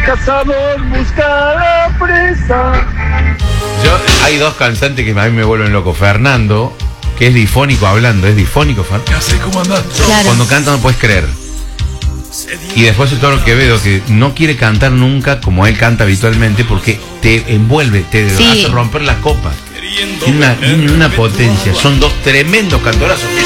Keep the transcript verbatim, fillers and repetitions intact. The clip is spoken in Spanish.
cazador busca la presa. Yo, hay dos cantantes que a mí me vuelven loco. Fernando, que es difónico hablando, es difónico, Fernando. ¿Qué haces? ¿Cómo andás? Claro. Cuando canta no puedes creer. Y después el Toro Quevedo, que no quiere cantar nunca como él canta habitualmente porque te envuelve, te Sí. hace romper las copas. Tiene una, tiene una potencia. Son dos tremendos cantorazos.